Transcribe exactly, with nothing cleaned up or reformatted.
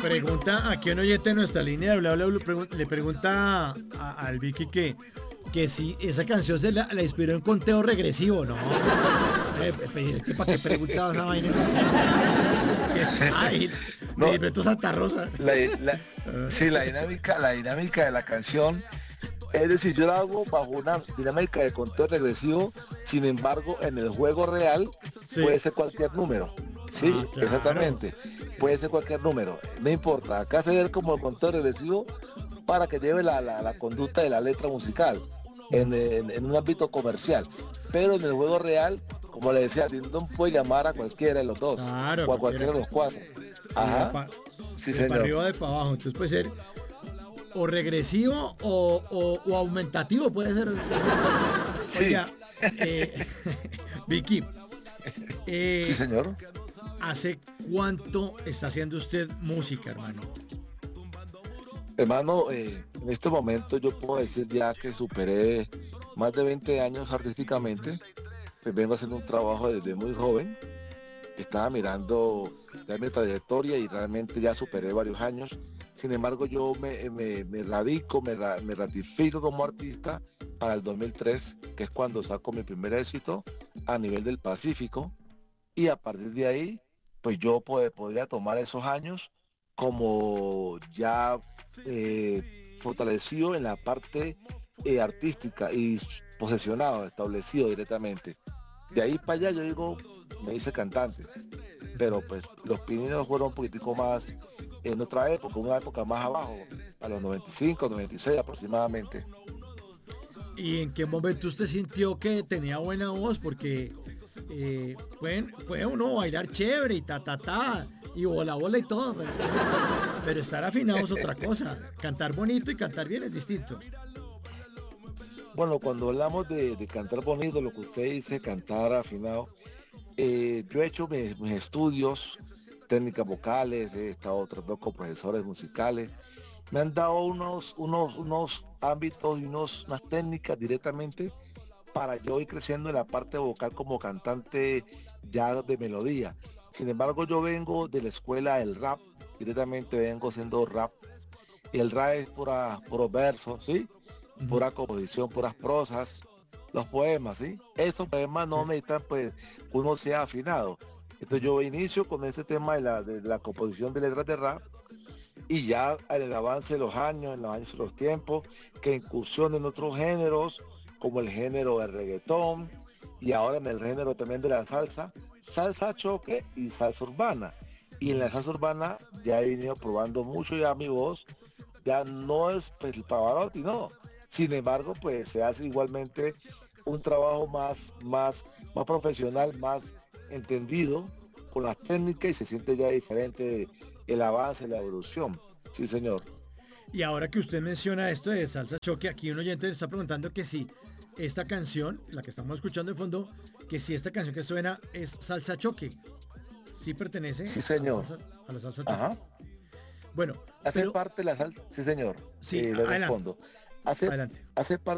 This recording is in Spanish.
Pregunta aquí un oyente en nuestra línea de bla bla bla, pregun- le pregunta a- al Vicky que, que si esa canción se la, la inspiró en conteo regresivo, ¿no? Eh, pe- ¿Para qué preguntaba esa vaina? Ay, de No, Gilberto Santa Rosa. la, la, sí, la dinámica, la dinámica de la canción, es decir, yo la hago bajo una dinámica de conteo regresivo, sin embargo, en el juego real Sí. puede ser cualquier número. Ah, Sí, claro. exactamente. Puede ser cualquier número. No importa. Acá se ve como el conteo regresivo para que lleve la, la, la conducta de la letra musical en, en, en un ámbito comercial. Pero en el juego real, como le decía, Dindon puede llamar a cualquiera de los dos Claro, o a cualquiera. cualquiera de los cuatro. Sí, de Ajá. para Sí, de pa señor. arriba o de para abajo. Entonces puede ser o regresivo o, o, o aumentativo, puede ser. Sí, Oiga, eh, Vicky, sí, eh, señor. ¿hace cuánto está haciendo usted música, hermano? Hermano, eh, en este momento yo puedo decir ya que superé más de veinte años artísticamente. Pues vengo haciendo un trabajo desde muy joven. Estaba mirando ya mi trayectoria y realmente ya superé varios años. Sin embargo, yo me, me, me radico, me, ra- me ratifico como artista para el dos mil tres, que es cuando saco mi primer éxito a nivel del Pacífico. Y a partir de ahí, pues yo pod- podría tomar esos años como ya eh, fortalecido en la parte eh, artística y s- posesionado, establecido directamente. De ahí para allá yo digo, me hice cantante, pero pues los pininos fueron un poquitico más en otra época, una época más abajo, a los noventa y cinco, noventa y seis aproximadamente. ¿Y en qué momento usted sintió que tenía buena voz? Porque eh, pueden, puede uno bailar chévere y ta, ta, ta, y bola, bola y todo, pero, pero estar afinado es otra cosa. Cantar bonito y cantar bien es distinto. Bueno, cuando hablamos de, de cantar bonito, lo que usted dice, cantar afinado, eh, yo he hecho mis, mis estudios, técnicas vocales, he estado tratando con profesores musicales, me han dado unos, unos, unos ámbitos y unos, unas técnicas directamente para yo ir creciendo en la parte vocal como cantante ya de melodía. Sin embargo, yo vengo de la escuela del rap, directamente vengo haciendo rap, y el rap es pura, puros versos, ¿sí? Ujú. Pura composición, puras prosas, los poemas, ¿sí? Esos poemas no Sí. necesitan pues que uno sea afinado. Entonces Ujú. yo inicio con ese tema de la, de la composición de letras de rap y ya en el avance de los años, en los años de los tiempos, que incursión en otros géneros, como el género del reggaetón y ahora en el género también de la salsa, salsa choque y salsa urbana. Y en la salsa urbana ya he venido probando mucho ya mi voz, ya no es pues, el Pavarotti, no. Sin embargo, pues se hace igualmente un trabajo más, más, más profesional, más entendido con las técnicas y se siente ya diferente el avance, la evolución. Sí, señor. Y ahora que usted menciona esto de salsa choque, aquí un oyente le está preguntando que si esta canción, la que estamos escuchando de fondo, que si esta canción que suena es salsa choque. Sí pertenece Sí, a la señor. salsa, a la salsa choque. Ajá. Bueno, Hace pero parte de la salsa. Sí, señor. sí, Eh, le adelante, respondo. Hace, adelante. hace parte